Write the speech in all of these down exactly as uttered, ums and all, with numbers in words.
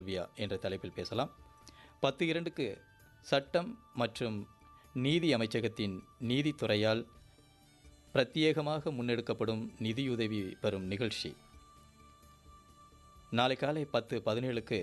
Latvia என்ற தலைப்பில் பேசலாம். பத்து இரண்டுக்கு சட்டம் மற்றும் நீதி அமைச்சகத்தின் நீதித்துறையால் பிரத்யேகமாக முன்னெடுக்கப்படும் நிதியுதவி பெறும் நிகழ்ச்சி. நாளை காலை பத்து பதினேழுக்கு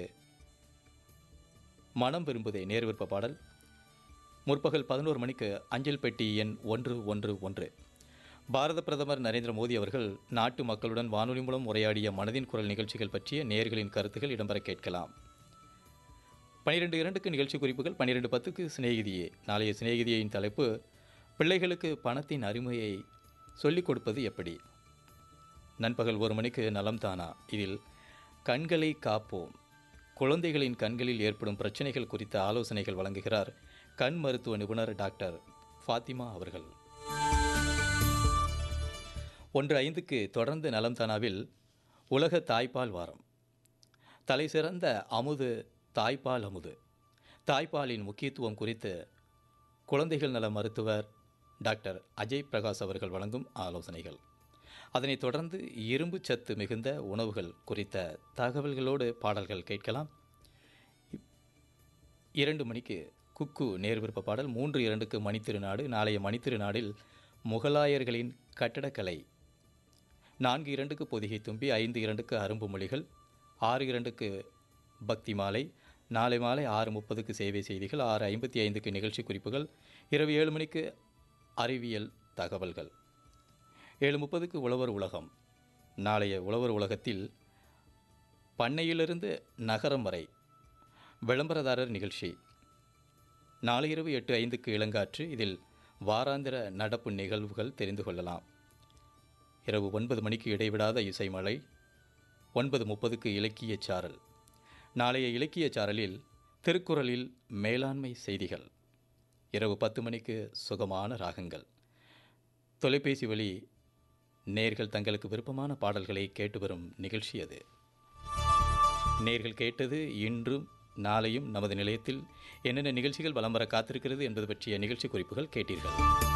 மனம் விரும்புதே நேர் விருப்ப பாடல். முற்பகல் பதினோரு மணிக்கு அஞ்சல் பெட்டி எண் ஒன்று ஒன்று ஒன்று. பாரத பிரதமர் நரேந்திர மோடி அவர்கள் நாட்டு மக்களுடன் வானொலி மூலம் உரையாடிய மனதின் குரல் நிகழ்ச்சிகள் பற்றிய நேயர்களின் கருத்துக்கள் இடம்பெற கேட்கலாம். பனிரெண்டு இரண்டுக்கு நிகழ்ச்சி குறிப்புகள். பன்னிரெண்டு பத்துக்கு சிநேகிதியே. நாளைய சிநேகிதியின் தலைப்பு பிள்ளைகளுக்கு பணத்தின் அருமையை சொல்லிக் கொடுப்பது எப்படி. நண்பகல் ஒரு மணிக்கு நலம் தானா. இதில் கண்களை காப்போம், குழந்தைகளின் கண்களில் ஏற்படும் பிரச்சனைகள் குறித்த ஆலோசனைகள் வழங்குகிறார் கண் மருத்துவ நிபுணர் டாக்டர் ஃபாத்திமா அவர்கள். ஒன்று ஐந்துக்கு தொடர்ந்து நலம் தானாவில் உலக தாய்ப்பால் வாரம். தலை சிறந்த அமுது தாய்ப்பால் அமுது. தாய்ப்பாலின் முக்கியத்துவம் குறித்து குழந்தைகள் நல மருத்துவர் டாக்டர் அஜய் பிரகாஷ் அவர்கள் வழங்கும் ஆலோசனைகள். அதனைத் தொடர்ந்து இரும்பு சத்து மிகுந்த உணவுகள் குறித்த தகவல்களோடு பாடல்கள் கேட்கலாம். இரண்டு மணிக்கு குக்கு நேர் விருப்ப பாடல். மூன்று இரண்டுக்கு மணித்திருநாடு. நாளைய மணித்திருநாடில் முகலாயர்களின் கட்டடக்கலை. நான்கு இரண்டுக்கு பொதிகை தும்பி. ஐந்து இரண்டுக்கு அரும்பு மொழிகள். ஆறு இரண்டுக்கு பக்தி மாலை. நாளை மாலை ஆறு முப்பதுக்கு சேவை செய்திகள். ஆறு ஐம்பத்தி ஐந்துக்கு நிகழ்ச்சி குறிப்புகள். இரவு ஏழு மணிக்கு அறிவியல் தகவல்கள். ஏழு முப்பதுக்கு உழவர் உலகம். நாளைய உழவர் உலகத்தில் பண்ணையிலிருந்து நகரம் வரை விளம்பரதாரர் நிகழ்ச்சி. நாளை இரவு எட்டு ஐந்துக்கு இளங்காற்று. இதில் வாராந்திர நடப்பு நிகழ்வுகள் தெரிந்து கொள்ளலாம். இரவு ஒன்பது மணிக்கு இடைவிடாத இசைமலை. ஒன்பது முப்பதுக்கு இலக்கிய சாரல். நாளைய இலக்கிய சாரலில் திருக்குறளில் மேலாண்மை செய்திகள். இரவு பத்து மணிக்கு சுகமான ராகங்கள். தொலைபேசி வழி நேர்கள் தங்களுக்கு விருப்பமான பாடல்களை கேட்டு வரும் நிகழ்ச்சி அது. நேர்கள் கேட்டது இன்றும் நாளையும் நமது நிலையத்தில் என்னென்ன நிகழ்ச்சிகள் வலம் வர காத்திருக்கிறது என்பது பற்றிய நிகழ்ச்சி குறிப்புகள் கேட்டீர்கள்.